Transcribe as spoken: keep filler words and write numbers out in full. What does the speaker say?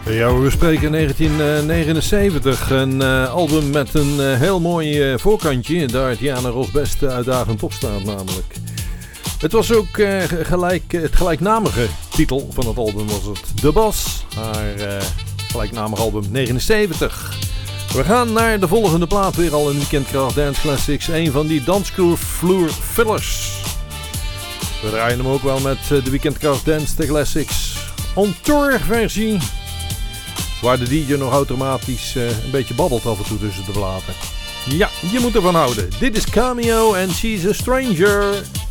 Ja, we spreken negentien negenenzeventig. Een uh, album met een uh, heel mooi uh, voorkantje. Daar Diana Ross best uitdagend op staat namelijk. Het was ook uh, gelijk, het gelijknamige titel van het album was het The Boss. Haar uh, gelijknamig album negenenzeventig. We gaan naar de volgende plaat. Weer al een Weekendkracht Dance Classics. Een van die dansvloer fillers. We draaien hem ook wel met uh, de Weekendkracht Dance Classics on tour versie. Waar de D J nog automatisch uh, een beetje babbelt af en toe tussen de platen. Ja, je moet ervan houden. Dit is Cameo en She's a Stranger.